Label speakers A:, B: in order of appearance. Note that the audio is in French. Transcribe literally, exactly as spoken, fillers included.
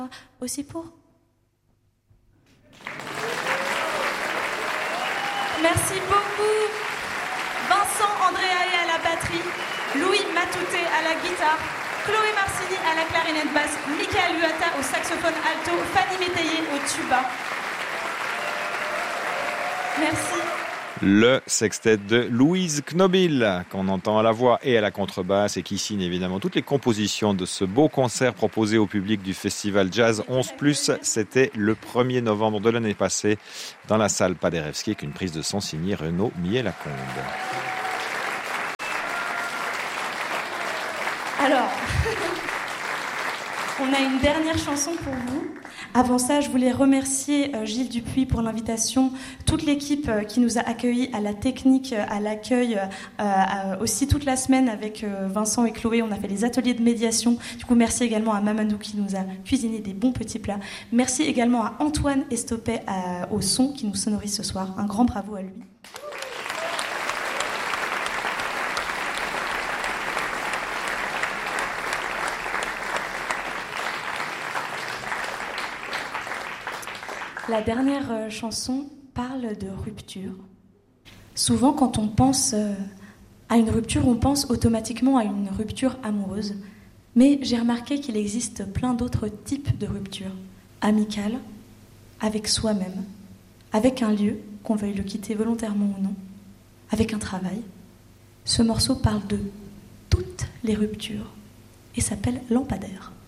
A: Aussi pour. Merci beaucoup. Vincent Andréaé à la batterie, Louis Matouté à la guitare, Chloé Marcini à la clarinette basse, Michael Huata au saxophone alto, Fanny Métayer au tuba. Merci.
B: Le sextet de Louise Knobil, qu'on entend à la voix et à la contrebasse et qui signe évidemment toutes les compositions de ce beau concert proposé au public du festival Jazz onze plus. C'était le premier novembre de l'année passée dans la salle Paderewski avec une prise de son signée Renaud Millet-Lacombe.
A: Alors, on a une dernière chanson pour vous. Avant ça, je voulais remercier euh, Gilles Dupuis pour l'invitation, toute l'équipe euh, qui nous a accueillis à la technique, euh, à l'accueil, euh, euh, aussi toute la semaine avec euh, Vincent et Chloé. On a fait les ateliers de médiation. Du coup, merci également à Mamadou qui nous a cuisiné des bons petits plats. Merci également à Antoine Estopet à, au son qui nous sonorise ce soir. Un grand bravo à lui. La dernière chanson parle de rupture. Souvent, quand on pense à une rupture, on pense automatiquement à une rupture amoureuse. Mais j'ai remarqué qu'il existe plein d'autres types de ruptures. Amicales, avec soi-même, avec un lieu, qu'on veuille le quitter volontairement ou non, avec un travail. Ce morceau parle de toutes les ruptures et s'appelle Lampadaire.